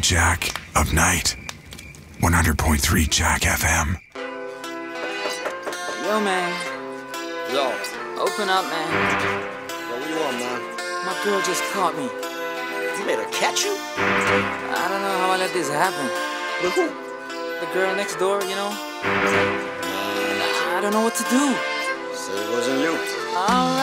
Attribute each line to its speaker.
Speaker 1: Jack of Night. 100.3 Jack FM.
Speaker 2: Yo, man.
Speaker 3: Yo.
Speaker 2: Open up, man.
Speaker 3: Yo, what you want, man?
Speaker 2: My girl just caught me.
Speaker 3: You made her catch you?
Speaker 2: I don't know how I let this happen.
Speaker 3: With who?
Speaker 2: The girl next door, you know? I don't know what to do.
Speaker 3: So it wasn't you.
Speaker 2: Alright.